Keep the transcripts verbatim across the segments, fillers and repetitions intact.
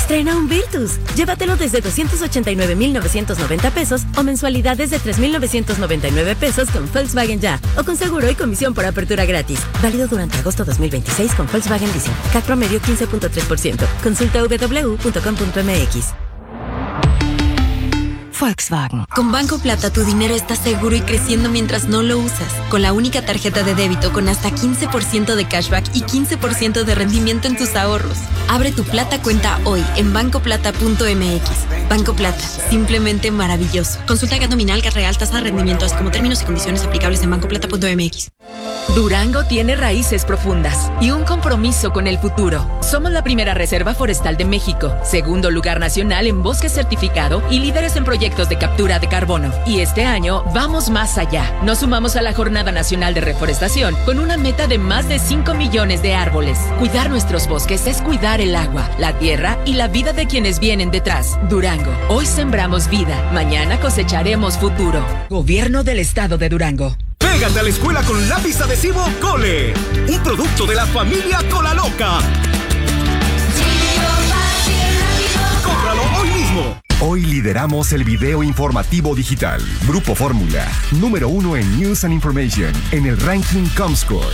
Estrena un Virtus. Llévatelo desde doscientos ochenta y nueve mil novecientos noventa pesos o mensualidades de tres mil novecientos noventa y nueve pesos con Volkswagen Ya. O con seguro y comisión por apertura gratis. Válido durante agosto dos mil veintiséis con Volkswagen Leasing. C A C promedio quince punto tres por ciento. Consulta w w w punto com punto m x. Volkswagen. Con Banco Plata tu dinero está seguro y creciendo mientras no lo usas. Con la única tarjeta de débito con hasta quince por ciento de cashback y quince por ciento de rendimiento en tus ahorros. Abre tu Plata cuenta hoy en banco plata punto m x. Banco Plata, simplemente maravilloso. Consulta G A T nominal, G A T real, tasa de rendimientos como términos y condiciones aplicables en banco plata punto m x. Durango tiene raíces profundas y un compromiso con el futuro. Somos la primera reserva forestal de México, segundo lugar nacional en bosque certificado y líderes en proyectos de captura de carbono. Y este año vamos más allá. Nos sumamos a la Jornada Nacional de Reforestación con una meta de más de cinco millones de árboles. Cuidar nuestros bosques es cuidar el agua, la tierra y la vida de quienes vienen detrás. Durango, hoy sembramos vida, mañana cosecharemos futuro. Gobierno del Estado de Durango. Pégate a la escuela con lápiz adhesivo Cole, un producto de la familia Cola Loca. Cómpralo hoy mismo. Hoy lideramos el video informativo digital. Grupo Fórmula, número uno en News and Information, en el ranking Comscore.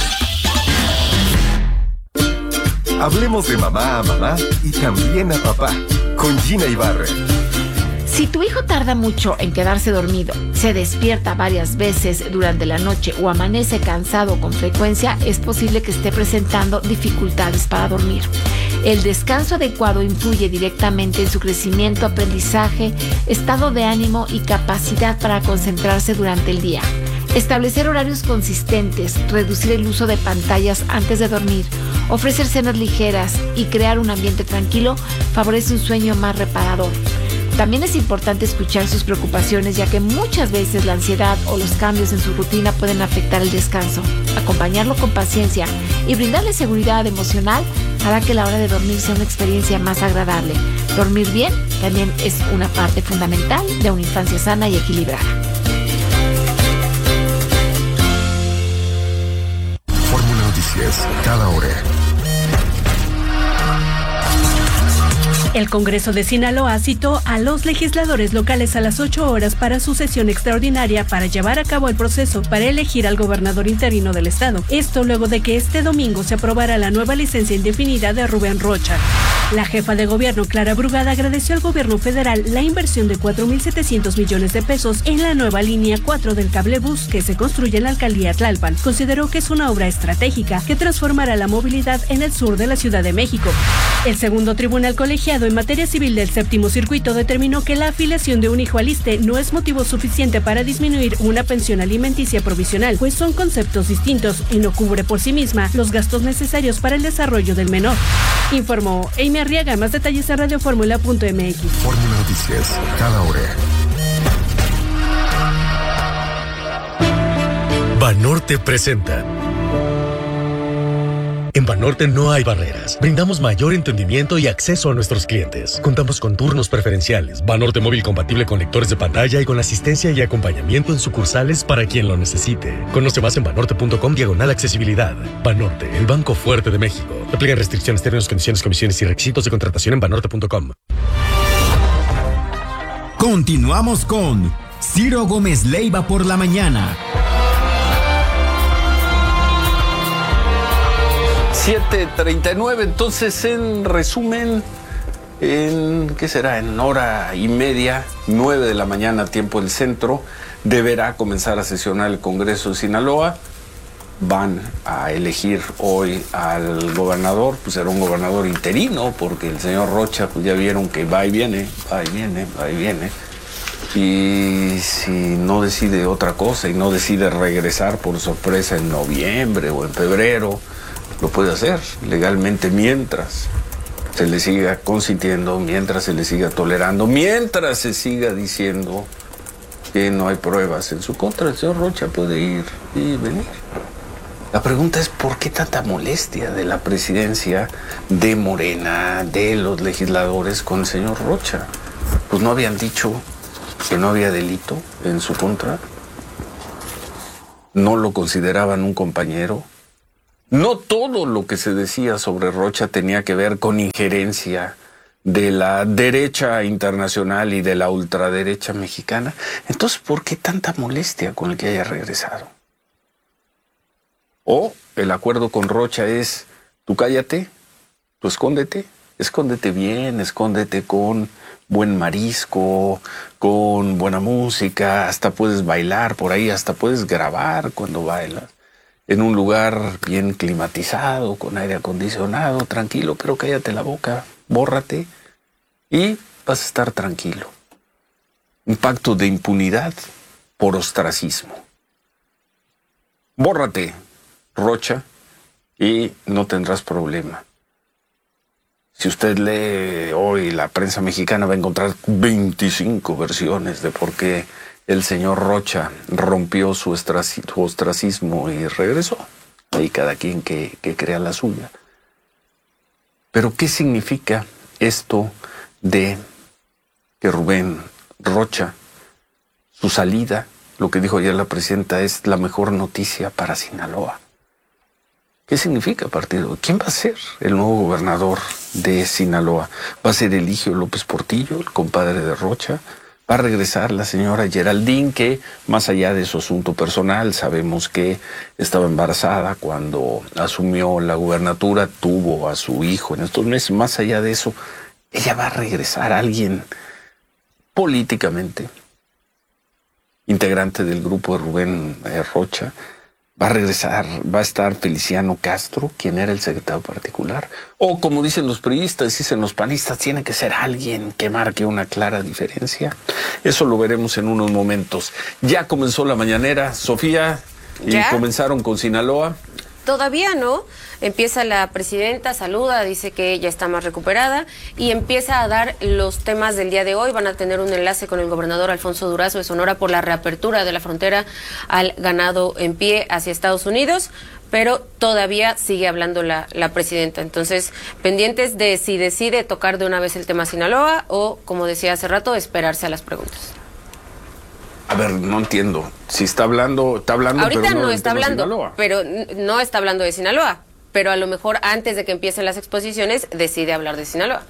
Hablemos de mamá a mamá y también a papá, con Gina Ibarra. Si tu hijo tarda mucho en quedarse dormido, se despierta varias veces durante la noche o amanece cansado con frecuencia, es posible que esté presentando dificultades para dormir. El descanso adecuado influye directamente en su crecimiento, aprendizaje, estado de ánimo y capacidad para concentrarse durante el día. Establecer horarios consistentes, reducir el uso de pantallas antes de dormir, ofrecer cenas ligeras y crear un ambiente tranquilo favorece un sueño más reparador. También es importante escuchar sus preocupaciones, ya que muchas veces la ansiedad o los cambios en su rutina pueden afectar el descanso. Acompañarlo con paciencia y brindarle seguridad emocional hará que la hora de dormir sea una experiencia más agradable. Dormir bien también es una parte fundamental de una infancia sana y equilibrada. Fórmula Noticias, cada hora. El Congreso de Sinaloa citó a los legisladores locales a las ocho horas para su sesión extraordinaria para llevar a cabo el proceso para elegir al gobernador interino del estado. Esto luego de que este domingo se aprobara la nueva licencia indefinida de Rubén Rocha. La jefa de gobierno, Clara Brugada, agradeció al gobierno federal la inversión de cuatro mil setecientos millones de pesos en la nueva línea cuatro del cablebús que se construye en la alcaldía Tlalpan. Consideró que es una obra estratégica que transformará la movilidad en el sur de la Ciudad de México. El segundo tribunal colegiado en materia civil del séptimo circuito determinó que la afiliación de un hijo al I S S S T E no es motivo suficiente para disminuir una pensión alimenticia provisional, pues son conceptos distintos y no cubre por sí misma los gastos necesarios para el desarrollo del menor. Informó Amy Arriaga. Más detalles en radio fórmula punto m x. Fórmula Noticias, cada hora. Banorte presenta. En Banorte no hay barreras. Brindamos mayor entendimiento y acceso a nuestros clientes. Contamos con turnos preferenciales, Banorte móvil compatible con lectores de pantalla y con asistencia y acompañamiento en sucursales para quien lo necesite. Conoce más en banorte punto com diagonal accesibilidad. Banorte, el banco fuerte de México. Aplican restricciones, términos, condiciones, comisiones y requisitos de contratación en banorte punto com. Continuamos con Ciro Gómez Leiva por la mañana. siete treinta y nueve, entonces en resumen, en, ¿qué será? En hora y media, nueve de la mañana, tiempo del centro, deberá comenzar a sesionar el Congreso de Sinaloa. Van a elegir hoy al gobernador, pues será un gobernador interino, porque el señor Rocha, pues ya vieron que va y viene, va y viene, va y viene. Y si no decide otra cosa y no decide regresar por sorpresa en noviembre o en febrero, lo puede hacer legalmente mientras se le siga consintiendo, mientras se le siga tolerando, mientras se siga diciendo que no hay pruebas en su contra. El señor Rocha puede ir y venir. La pregunta es ¿por qué tanta molestia de la presidencia de Morena, de los legisladores con el señor Rocha? Pues no habían dicho que no había delito en su contra, no lo consideraban un compañero. No todo lo que se decía sobre Rocha tenía que ver con injerencia de la derecha internacional y de la ultraderecha mexicana. Entonces, ¿por qué tanta molestia con el que haya regresado? O el acuerdo con Rocha es, tú cállate, tú escóndete, escóndete bien, escóndete con buen marisco, con buena música, hasta puedes bailar por ahí, hasta puedes grabar cuando bailas, en un lugar bien climatizado, con aire acondicionado, tranquilo, pero cállate la boca, bórrate y vas a estar tranquilo. Un pacto de impunidad por ostracismo. Bórrate, Rocha, y no tendrás problema. Si usted lee hoy la prensa mexicana va a encontrar veinticinco versiones de por qué el señor Rocha rompió su ostracismo y regresó. Ahí cada quien que, que crea la suya. Pero ¿qué significa esto de que Rubén Rocha, su salida, lo que dijo ayer la presidenta, es la mejor noticia para Sinaloa? ¿Qué significa partido? ¿Quién va a ser el nuevo gobernador de Sinaloa? ¿Va a ser Eligio López Portillo, el compadre de Rocha? ¿Va a regresar la señora Geraldine, que más allá de su asunto personal, sabemos que estaba embarazada cuando asumió la gubernatura, tuvo a su hijo en estos meses? Más allá de eso, ella va a regresar, alguien políticamente integrante del grupo de Rubén eh, Rocha. Va a regresar, va a estar Feliciano Castro, quien era el secretario particular. O como dicen los priistas, dicen los panistas, tiene que ser alguien que marque una clara diferencia. Eso lo veremos en unos momentos. Ya comenzó la mañanera, Sofía, y ¿ya comenzaron con Sinaloa? Todavía no. Empieza la presidenta, saluda, dice que ella está más recuperada y empieza a dar los temas del día de hoy. Van a tener un enlace con el gobernador Alfonso Durazo de Sonora por la reapertura de la frontera al ganado en pie hacia Estados Unidos, pero todavía sigue hablando la, la presidenta. Entonces, pendientes de si decide tocar de una vez el tema Sinaloa o, como decía hace rato, esperarse a las preguntas. A ver, no entiendo. Si está hablando, está hablando, ahorita pero no, no está hablando, pero no está hablando de Sinaloa. Pero a lo mejor antes de que empiecen las exposiciones decide hablar de Sinaloa.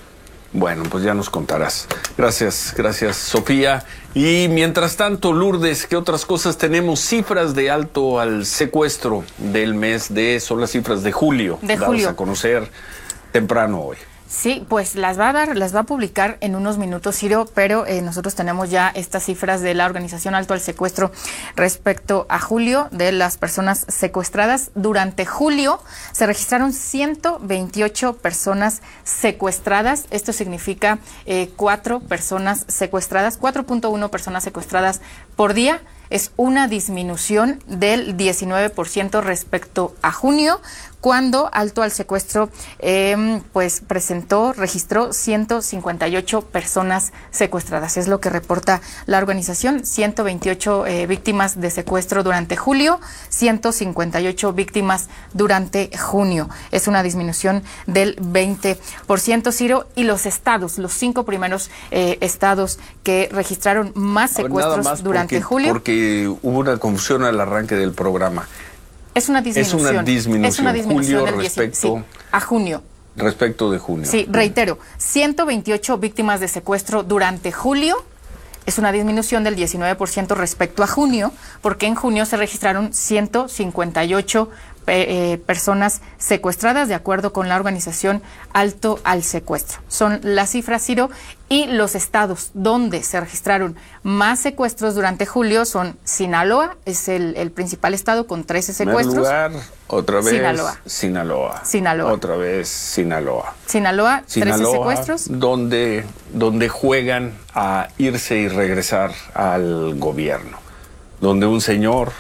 Bueno, pues ya nos contarás. Gracias, gracias, Sofía. Y mientras tanto, Lourdes, ¿qué otras cosas tenemos? Cifras de alto al secuestro del mes de, son las cifras de julio. De julio. Dadas a conocer temprano hoy. Sí, pues las va a dar, las va a publicar en unos minutos, Ciro, pero eh, nosotros tenemos ya estas cifras de la organización Alto al Secuestro respecto a julio de las personas secuestradas. Durante julio se registraron ciento veintiocho personas secuestradas. Esto significa eh, cuatro personas secuestradas, cuatro punto uno personas secuestradas por día. Es una disminución del diecinueve por ciento respecto a junio, cuando Alto al Secuestro eh, pues presentó, registró ciento cincuenta y ocho personas secuestradas. Es lo que reporta la organización, ciento veintiocho eh, víctimas de secuestro durante julio, ciento cincuenta y ocho víctimas durante junio. Es una disminución del veinte por ciento, Ciro, y los estados, los cinco primeros eh, estados que registraron más secuestros más durante porque, julio. Porque hubo una confusión al arranque del programa. Es una disminución. Es una disminución. Es una disminución julio del respecto sí, a junio. Respecto de junio. Sí, reitero, ciento veintiocho víctimas de secuestro durante julio. Es una disminución del diecinueve por ciento respecto a junio, porque en junio se registraron ciento cincuenta y ocho eh, personas secuestradas, de acuerdo con la organización Alto al Secuestro. Son las cifras, Ciro, y los estados donde se registraron más secuestros durante julio son Sinaloa, es el, el principal estado con trece secuestros. Primer lugar, otra vez Sinaloa. Sinaloa. Sinaloa. Otra vez Sinaloa. Sinaloa, Sinaloa, trece secuestros. Donde, donde juegan a irse y regresar al gobierno. Donde un señor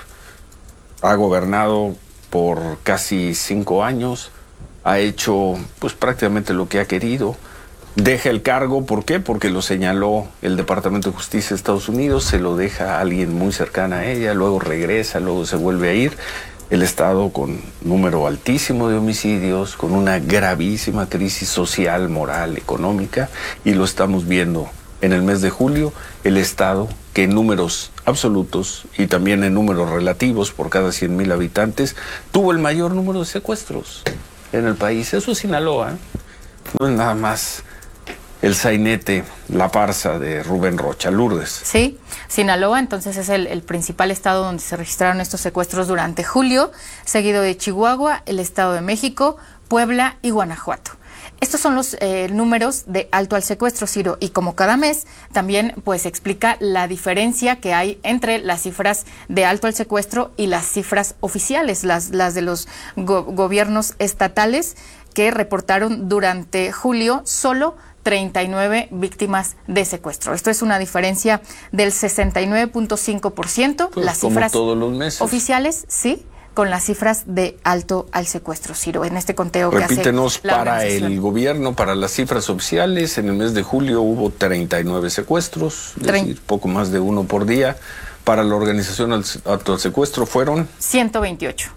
ha gobernado por casi cinco años, ha hecho pues prácticamente lo que ha querido. Deja el cargo, ¿por qué? Porque lo señaló el Departamento de Justicia de Estados Unidos, se lo deja a alguien muy cercana a ella, luego regresa, luego se vuelve a ir. El Estado con número altísimo de homicidios, con una gravísima crisis social, moral, económica, y lo estamos viendo en el mes de julio, el Estado que en números absolutos y también en números relativos por cada cien mil habitantes, tuvo el mayor número de secuestros en el país. Eso es Sinaloa, ¿eh? No es nada más el sainete, la farsa de Rubén Rocha. Lourdes. Sí, Sinaloa entonces es el, el principal estado donde se registraron estos secuestros durante julio, seguido de Chihuahua, el Estado de México, Puebla y Guanajuato. Estos son los eh, números de alto al secuestro, Ciro, y como cada mes también pues explica la diferencia que hay entre las cifras de alto al secuestro y las cifras oficiales, las, las de los go gobiernos estatales que reportaron durante julio solo treinta y nueve víctimas de secuestro. Esto es una diferencia del sesenta y nueve punto cinco por ciento. Pues las como cifras todos los meses. Oficiales, sí, con las cifras de alto al secuestro, Ciro, en este conteo que hace Repítenos, la para organización. el gobierno, para las cifras oficiales, en el mes de julio hubo treinta y nueve secuestros, es Trein- decir, poco más de uno por día. Para la organización al, al secuestro fueron ciento veintiocho.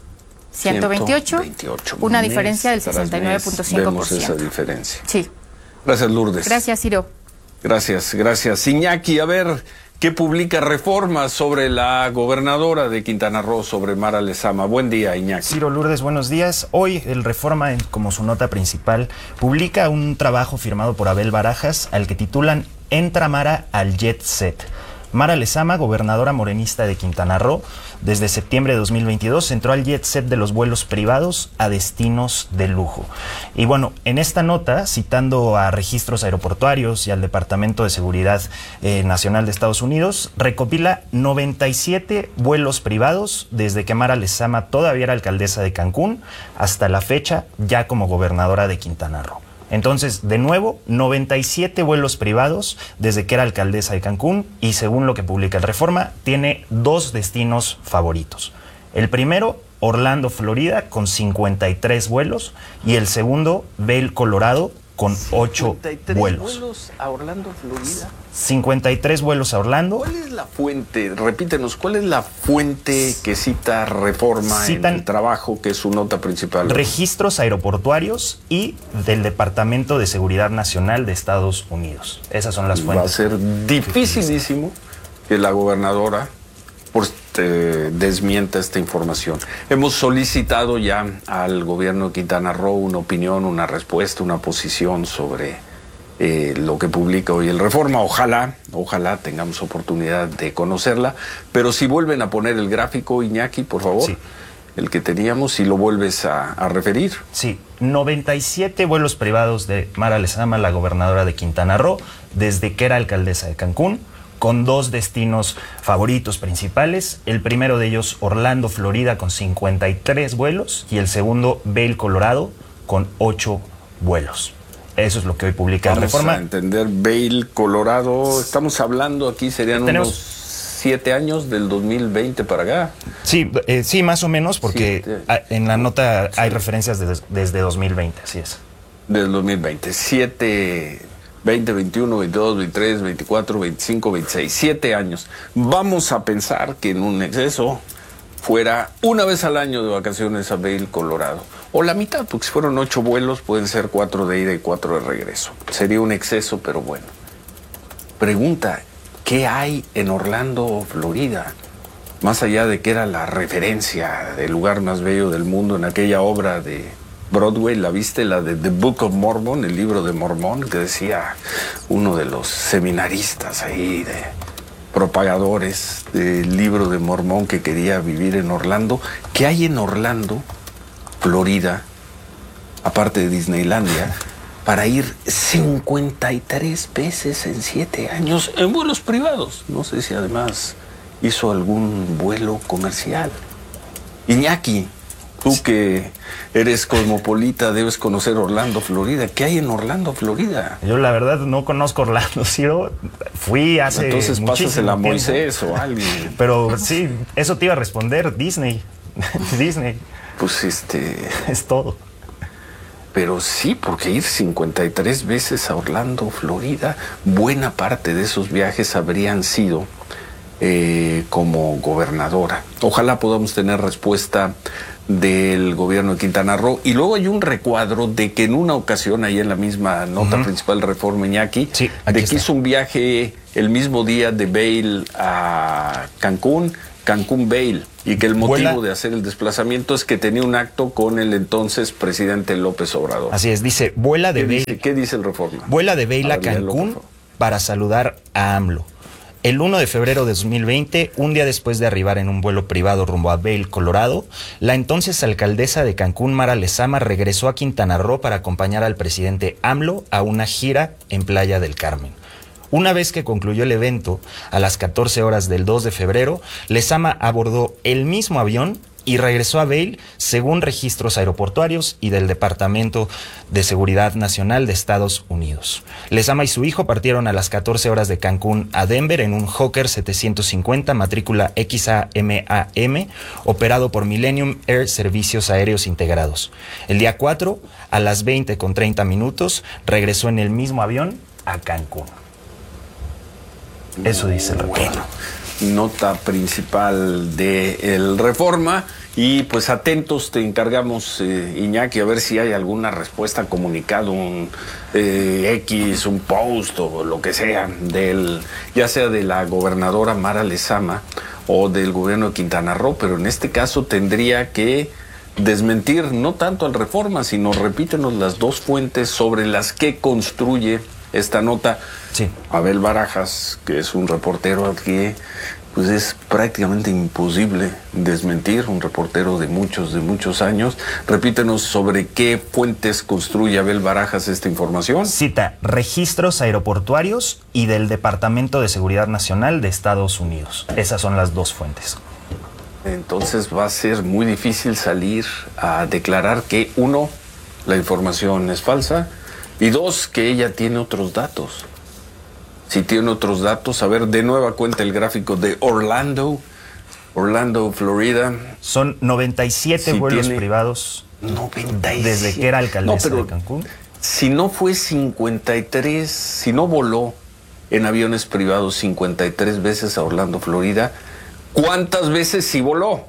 ciento veintiocho, ciento veintiocho, una mes diferencia del tras sesenta y nueve punto cinco por Vemos ciento. esa diferencia. Sí. Gracias, Lourdes. Gracias, Ciro. Gracias, gracias. Iñaki, a ver, ¿qué publica Reforma sobre la gobernadora de Quintana Roo, sobre Mara Lezama? Buen día, Iñaki. Ciro Lourdes, buenos días. Hoy el Reforma, en- como su nota principal, publica un trabajo firmado por Abel Barajas al que titulan Entra Mara al Jet Set. Mara Lezama, gobernadora morenista de Quintana Roo, desde septiembre de dos mil veintidós entró al jet set de los vuelos privados a destinos de lujo. Y bueno, en esta nota, citando a registros aeroportuarios y al Departamento de Seguridad eh, Nacional de Estados Unidos, recopila noventa y siete vuelos privados desde que Mara Lezama todavía era alcaldesa de Cancún hasta la fecha ya como gobernadora de Quintana Roo. Entonces, de nuevo, noventa y siete vuelos privados desde que era alcaldesa de Cancún y según lo que publica el Reforma, tiene dos destinos favoritos. El primero, Orlando, Florida, con cincuenta y tres vuelos y el segundo, Vail, Colorado, con ocho vuelos. vuelos a Orlando, Florida. cincuenta y tres vuelos a Orlando. ¿Cuál es la fuente? Repítenos, ¿cuál es la fuente que cita Reforma Citan en el trabajo, que es su nota principal? Registros aeroportuarios y del Departamento de Seguridad Nacional de Estados Unidos. Esas son las fuentes. Va a ser dificilísimo que la gobernadora pues, eh, desmienta esta información. Hemos solicitado ya al gobierno de Quintana Roo una opinión, una respuesta, una posición sobre eh, lo que publica hoy el Reforma. Ojalá, ojalá tengamos oportunidad de conocerla, pero si vuelven a poner el gráfico, Iñaki, por favor, sí. El que teníamos, si lo vuelves a, a referir. Sí, noventa y siete vuelos privados de Mara Lezama, la gobernadora de Quintana Roo, desde que era alcaldesa de Cancún, con dos destinos favoritos principales. El primero de ellos, Orlando, Florida, con cincuenta y tres vuelos, y el segundo, Vail, Colorado, con ocho vuelos. Eso es lo que hoy publica Vamos Reforma. a entender, Vail, Colorado, estamos hablando aquí, serían Tenemos unos siete años del dos mil veinte para acá. Sí, eh, sí, más o menos, porque Siete. a, en la nota hay referencias de, desde dos mil veinte, así es. Del dos mil veinte, siete... veinte, veintiuno, veintidós, veintitrés, veinticuatro, veinticinco, veintiséis, siete años. Vamos a pensar que en un exceso fuera una vez al año de vacaciones a Vail, Colorado. O la mitad, porque si fueron ocho vuelos, pueden ser cuatro de ida y cuatro de regreso. Sería un exceso, pero bueno. Pregunta, ¿qué hay en Orlando, Florida? Más allá de que era la referencia del lugar más bello del mundo en aquella obra de Broadway, ¿la viste? La de The Book of Mormon, el libro de Mormón, que decía uno de los seminaristas ahí, de propagadores del libro de Mormón, que quería vivir en Orlando. ¿Qué hay en Orlando, Florida, aparte de Disneylandia, para ir cincuenta y tres veces en siete años en vuelos privados? No sé si además hizo algún vuelo comercial. Iñaki, tú que eres cosmopolita, debes conocer Orlando, Florida. ¿Qué hay en Orlando, Florida? Yo la verdad no conozco Orlando, Ciro. Fui hace Entonces muchísimo pásasela a tiempo. Moisés o a alguien. Pero sí, eso te iba a responder, Disney. Disney. Pues este... Es todo. Pero sí, porque ir cincuenta y tres veces a Orlando, Florida, buena parte de esos viajes habrían sido eh, como gobernadora. Ojalá podamos tener respuesta del gobierno de Quintana Roo. Y luego hay un recuadro de que en una ocasión, ahí en la misma nota uh-huh. principal de Reforma, Iñaki, sí, de que está. hizo un viaje el mismo día de Vail a Cancún Cancún-Vail, y que el motivo Vuela. de hacer el desplazamiento es que tenía un acto con el entonces presidente López Obrador. Así es, dice, vuela de ¿Qué Vail. dice, ¿Qué dice el Reforma? Vuela de Vail a A ver, léelo, Cancún por favor. para saludar a AMLO. El uno de febrero de dos mil veinte, un día después de arribar en un vuelo privado rumbo a Vail, Colorado, la entonces alcaldesa de Cancún, Mara Lezama, regresó a Quintana Roo para acompañar al presidente AMLO a una gira en Playa del Carmen. Una vez que concluyó el evento, a las catorce horas del dos de febrero, Lezama abordó el mismo avión y regresó a Vail, según registros aeroportuarios y del Departamento de Seguridad Nacional de Estados Unidos. Lezama y su hijo partieron a las catorce horas de Cancún a Denver en un Hawker setecientos cincuenta, matrícula X A M A M, operado por Millennium Air Servicios Aéreos Integrados. El día cuatro, a las veinte con treinta minutos, regresó en el mismo avión a Cancún. Eso dice el reporte. Bueno, nota principal de el Reforma, y pues atentos te encargamos, eh, Iñaki, a ver si hay alguna respuesta, comunicado, un eh, X, un post o lo que sea, del, ya sea de la gobernadora Mara Lezama o del gobierno de Quintana Roo, pero en este caso tendría que desmentir no tanto al Reforma, sino repítenos las dos fuentes sobre las que construye esta nota. Sí. Abel Barajas, que es un reportero que pues es prácticamente imposible desmentir, un reportero de muchos, de muchos años. Repítenos sobre qué fuentes construye Abel Barajas esta información. Cita registros aeroportuarios y del Departamento de Seguridad Nacional de Estados Unidos. Esas son las dos fuentes. Entonces va a ser muy difícil salir a declarar que, uno, la información es falsa, y dos, que ella tiene otros datos. Si tiene otros datos, a ver, de nueva cuenta el gráfico de Orlando, Orlando, Florida. Son noventa y siete Si vuelos tiene privados noventa y siete. desde que era alcaldesa No, pero de Cancún. Si no fue cincuenta y tres, si no voló en aviones privados cincuenta y tres veces a Orlando, Florida, ¿cuántas veces sí voló?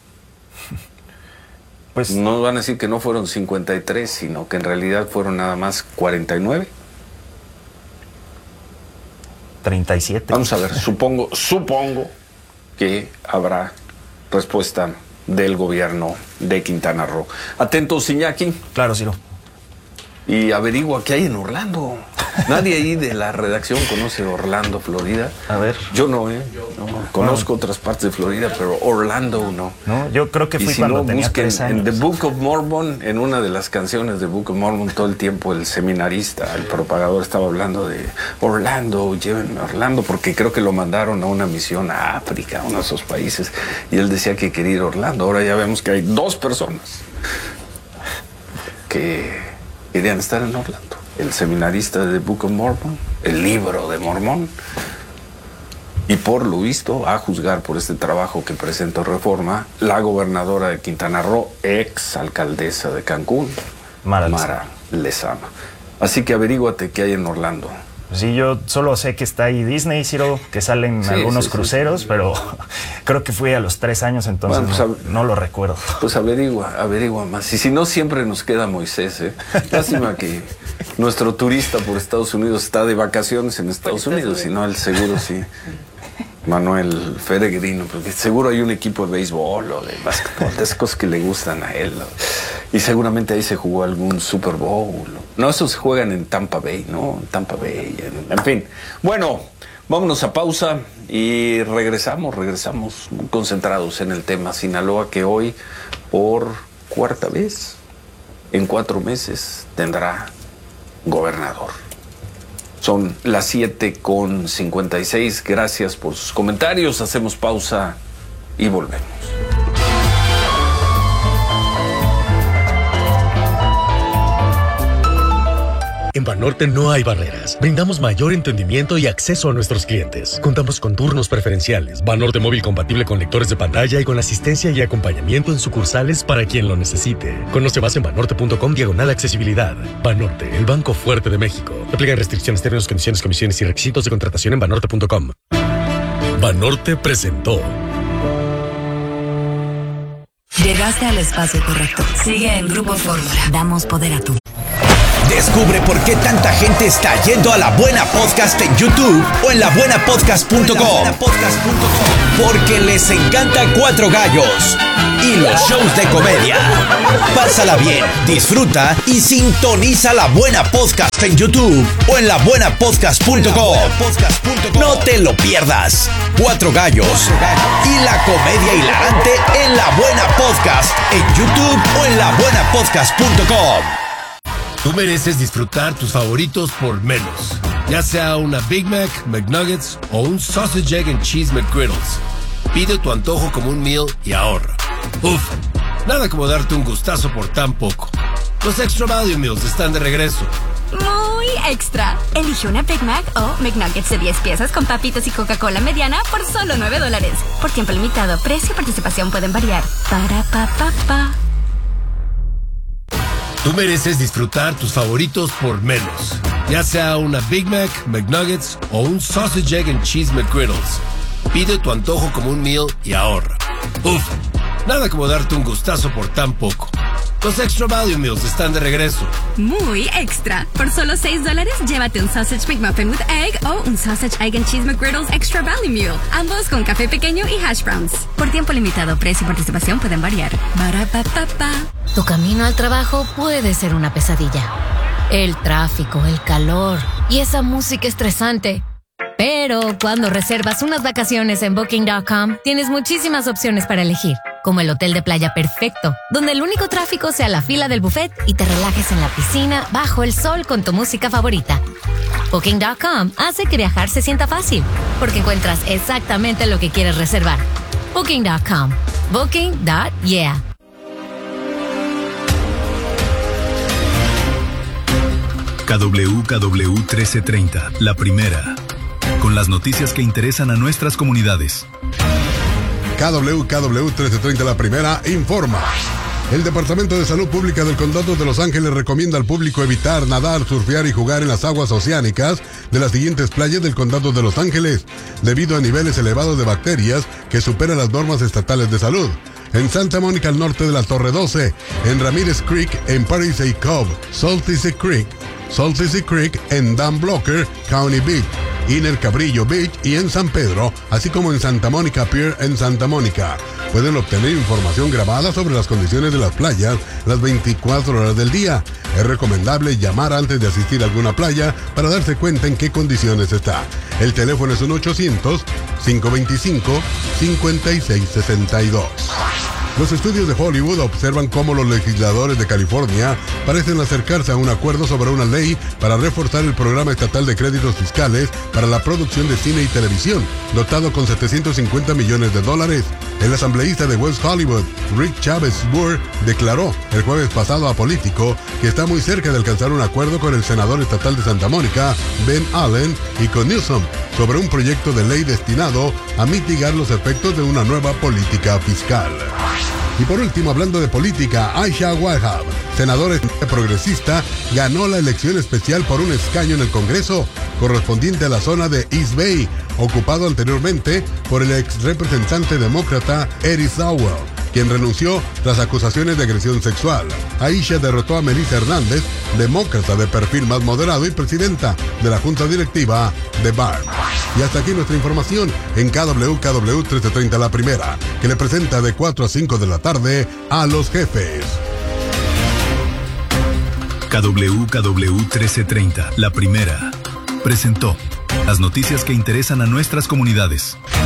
Pues no van a decir que no fueron cincuenta y tres, sino que en realidad fueron nada más cuarenta y nueve. treinta y siete. Vamos a ver, supongo, supongo que habrá respuesta del gobierno de Quintana Roo. Atentos, Iñaki. Claro, Ciro. Y averigua qué hay en Orlando. Nadie ahí de la redacción conoce Orlando, Florida. A ver. Yo no, ¿eh? No, conozco otras partes de Florida, pero Orlando no. No, yo creo que fui y si cuando no, tenía busquen tres años. en The Book of Mormon, en una de las canciones de Book of Mormon, todo el tiempo el seminarista, el propagador, estaba hablando de Orlando, llévenme a Orlando, porque creo que lo mandaron a una misión a África, a uno de esos países, y él decía que quería ir a Orlando. Ahora ya vemos que hay dos personas que querían estar en Orlando. El seminarista de The Book of Mormon, el libro de Mormón, y por lo visto, a juzgar por este trabajo que presentó Reforma, la gobernadora de Quintana Roo, ex alcaldesa de Cancún, Mara, Mara Lezama. Así que averíguate qué hay en Orlando. Sí, yo solo sé que está ahí Disney, Ciro, que salen Sí, algunos sí, cruceros, sí. pero creo que fui a los tres años, entonces Bueno, pues, no, no lo recuerdo. Pues averigua, averigua más. Y si no, siempre nos queda Moisés, ¿eh? Lástima que nuestro turista por Estados Unidos está de vacaciones en Estados Unidos, si no, el seguro sí. Manuel Feregrino, porque seguro hay un equipo de béisbol o de básquetbol, de esas cosas que le gustan a él, ¿no? Y seguramente ahí se jugó algún Super Bowl. No, esos se juegan en Tampa Bay, ¿no? En Tampa Bay, en, en fin. Bueno, vámonos a pausa y regresamos, regresamos muy concentrados en el tema Sinaloa, que hoy, por cuarta vez en cuatro meses, tendrá gobernador. Son las siete con cincuenta y seis. Gracias por sus comentarios. Hacemos pausa y volvemos. En Banorte no hay barreras. Brindamos mayor entendimiento y acceso a nuestros clientes. Contamos con turnos preferenciales, Banorte móvil compatible con lectores de pantalla y con asistencia y acompañamiento en sucursales para quien lo necesite. Conoce más en banorte.com diagonal accesibilidad. Banorte, el banco fuerte de México. Aplican restricciones, términos, condiciones, comisiones y requisitos de contratación en banorte punto com. Banorte presentó. Llegaste al espacio correcto. Sigue en Grupo Fórmula. Damos poder a tu Descubre por qué tanta gente está yendo a La Buena Podcast en YouTube o en la buena podcast punto com. Porque les encanta Cuatro Gallos y los shows de comedia. Pásala bien, disfruta y sintoniza La Buena Podcast en YouTube o en la buena podcast punto com. No te lo pierdas. Cuatro Gallos y la comedia hilarante en La Buena Podcast en YouTube o en la buena podcast punto com. Tú mereces disfrutar tus favoritos por menos, ya sea una Big Mac, McNuggets o un Sausage, Egg and Cheese McGriddles. Pide tu antojo como un meal y ahorra. Uf, nada como darte un gustazo por tan poco. Los Extra Value Meals están de regreso. Muy extra. Elige una Big Mac o McNuggets de diez piezas con papitas y Coca-Cola mediana por solo nueve dólares. Por tiempo limitado, precio y participación pueden variar. Para pa pa pa. Tú mereces disfrutar tus favoritos por menos, ya sea una Big Mac, McNuggets o un Sausage, Egg and Cheese McGriddles. Pide tu antojo como un meal y ahorra. Uf, nada como darte un gustazo por tan poco. Los Extra Value Meals están de regreso. Muy extra. Por solo seis dólares, llévate un Sausage McMuffin with Egg o un Sausage, Egg and Cheese McGriddles Extra Value Meal. Ambos con café pequeño y hash browns. Por tiempo limitado, precio y participación pueden variar. Barapapapa. Tu camino al trabajo puede ser una pesadilla. El tráfico, el calor y esa música estresante. Pero cuando reservas unas vacaciones en Booking punto com, tienes muchísimas opciones para elegir, como el hotel de playa perfecto, donde el único tráfico sea la fila del buffet y te relajes en la piscina bajo el sol con tu música favorita. Booking punto com hace que viajar se sienta fácil, porque encuentras exactamente lo que quieres reservar. Booking punto com. Booking punto yeah. K W K W trece treinta, la primera, con las noticias que interesan a nuestras comunidades. K W K W trece treinta, la primera, informa. El Departamento de Salud Pública del Condado de Los Ángeles recomienda al público evitar nadar, surfear y jugar en las aguas oceánicas de las siguientes playas del Condado de Los Ángeles, debido a niveles elevados de bacterias que superan las normas estatales de salud. En Santa Mónica, al norte de la Torre doce, en Ramírez Creek, en Palisade Cove, Salty Sea Creek, Salty Sea Creek, en Dan Blocker, County Beach, y en el Cabrillo Beach y en San Pedro, así como en Santa Mónica Pier en Santa Mónica. Pueden obtener información grabada sobre las condiciones de las playas las veinticuatro horas del día. Es recomendable llamar antes de asistir a alguna playa para darse cuenta en qué condiciones está. El teléfono es uno ochocientos, cinco veinticinco, cincuenta y seis sesenta y dos. Los estudios de Hollywood observan cómo los legisladores de California parecen acercarse a un acuerdo sobre una ley para reforzar el programa estatal de créditos fiscales para la producción de cine y televisión, dotado con setecientos cincuenta millones de dólares. El asambleísta de West Hollywood, Rick Chávez Burr, declaró el jueves pasado a Político que está muy cerca de alcanzar un acuerdo con el senador estatal de Santa Mónica, Ben Allen, y con Newsom sobre un proyecto de ley destinado a mitigar los efectos de una nueva política fiscal. Y por último, hablando de política, Aisha Wahab, senadora progresista, ganó la elección especial por un escaño en el Congreso, correspondiente a la zona de East Bay, ocupado anteriormente por el ex representante demócrata Eric Sowell, quien renunció tras acusaciones de agresión sexual. Aisha derrotó a Melissa Hernández, demócrata de perfil más moderado y presidenta de la Junta Directiva de B A R. Y hasta aquí nuestra información en K W K W trece treinta, la primera, que le presenta de cuatro a cinco de la tarde a los jefes. K W K W trece treinta, la primera, presentó las noticias que interesan a nuestras comunidades.